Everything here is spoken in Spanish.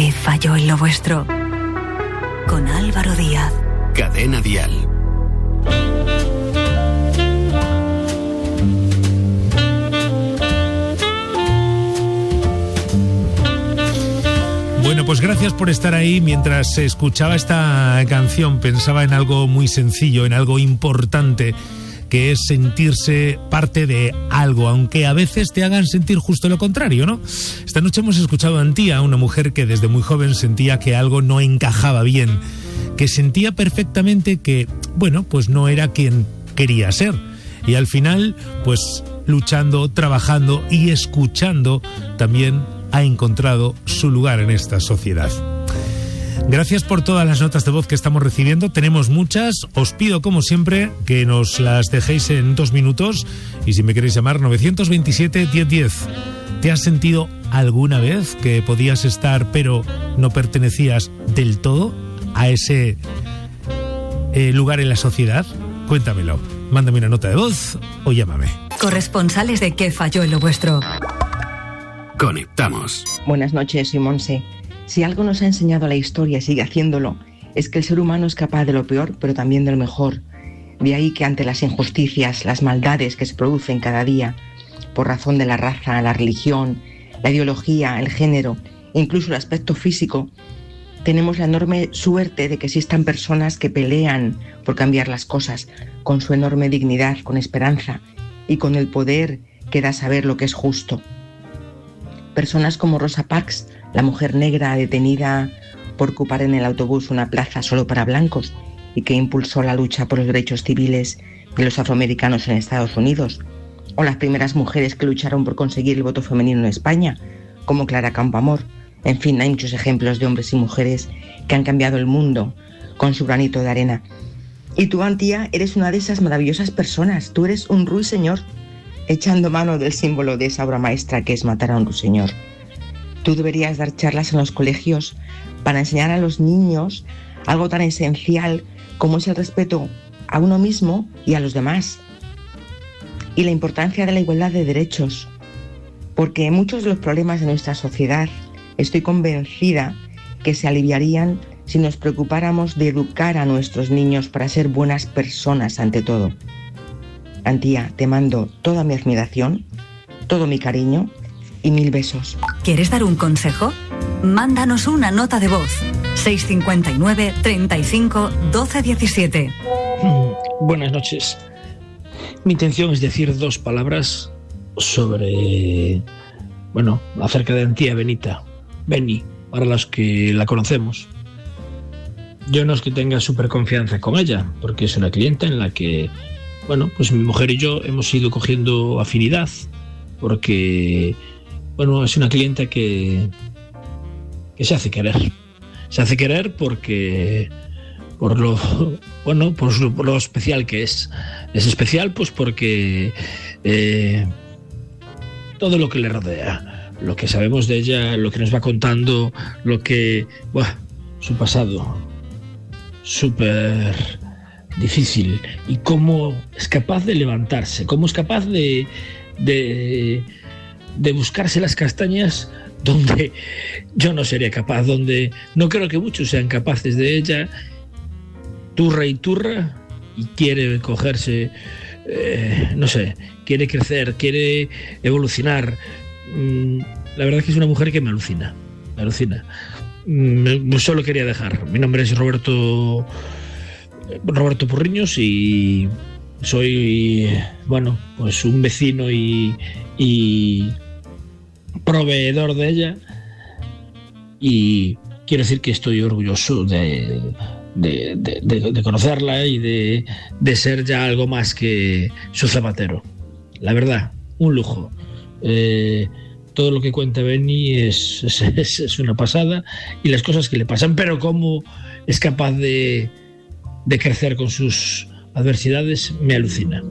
¿Qué falló en lo vuestro? Con Álvaro Díaz. Cadena Dial. Bueno, pues gracias por estar ahí. Mientras escuchaba esta canción pensaba en algo muy sencillo, en algo importante, que es sentirse parte de algo, aunque a veces te hagan sentir justo lo contrario, ¿no? Esta noche hemos escuchado a Antía, una mujer que desde muy joven sentía que algo no encajaba bien, que sentía perfectamente que, bueno, pues no era quien quería ser. Y al final, pues luchando, trabajando y escuchando, también ha encontrado su lugar en esta sociedad. Gracias por todas las notas de voz que estamos recibiendo. Tenemos muchas. Os pido, como siempre, que nos las dejéis en 2 minutos. Y si me queréis llamar, 927-1010. ¿Te has sentido alguna vez que podías estar, pero no pertenecías del todo a ese lugar en la sociedad? Cuéntamelo. Mándame una nota de voz o llámame. Corresponsales de ¿Qué falló en lo vuestro? Conectamos. Buenas noches, soy Monse. Si algo nos ha enseñado la historia y sigue haciéndolo, es que el ser humano es capaz de lo peor, pero también de lo mejor. De ahí que ante las injusticias, las maldades que se producen cada día, por razón de la raza, la religión, la ideología, el género, incluso el aspecto físico, tenemos la enorme suerte de que existan personas que pelean por cambiar las cosas, con su enorme dignidad, con esperanza y con el poder que da saber lo que es justo. Personas como Rosa Parks, la mujer negra detenida por ocupar en el autobús una plaza solo para blancos y que impulsó la lucha por los derechos civiles de los afroamericanos en Estados Unidos, o las primeras mujeres que lucharon por conseguir el voto femenino en España, como Clara Campoamor. En fin, hay muchos ejemplos de hombres y mujeres que han cambiado el mundo con su granito de arena. Y tú, Antía, eres una de esas maravillosas personas. Tú eres un ruiseñor, echando mano del símbolo de esa obra maestra que es matar a un ruiseñor. Tú deberías dar charlas en los colegios para enseñar a los niños algo tan esencial como es el respeto a uno mismo y a los demás, y la importancia de la igualdad de derechos, porque muchos de los problemas de nuestra sociedad estoy convencida que se aliviarían si nos preocupáramos de educar a nuestros niños para ser buenas personas ante todo. Antía, te mando toda mi admiración, todo mi cariño y 1000 besos. ¿Quieres dar un consejo? Mándanos una nota de voz. 659 35 12 17. Buenas noches. Mi intención es decir 2 palabras sobre, acerca de Antía Benita, Beni, para los que la conocemos. Yo no es que tenga súper confianza con ella, porque es una clienta en la que, pues mi mujer y yo hemos ido cogiendo afinidad, porque, es una clienta que se hace querer. Se hace querer porque, por lo especial que es. Es especial pues porque todo lo que le rodea, lo que sabemos de ella, lo que nos va contando, su pasado, súper difícil, y cómo es capaz de levantarse, cómo es capaz de buscarse las castañas donde yo no sería capaz, donde no creo que muchos sean capaces de ella. Turra y turra, y quiere cogerse, quiere crecer, quiere evolucionar. La verdad es que es una mujer que me alucina. Solo quería dejar. Mi nombre es Roberto Porriños y soy, pues un vecino y proveedor de ella, y quiero decir que estoy orgulloso de conocerla y de ser ya algo más que su zapatero. La verdad, un lujo. Todo lo que cuenta Beni es una pasada, y las cosas que le pasan, pero cómo es capaz de crecer con sus adversidades me alucina.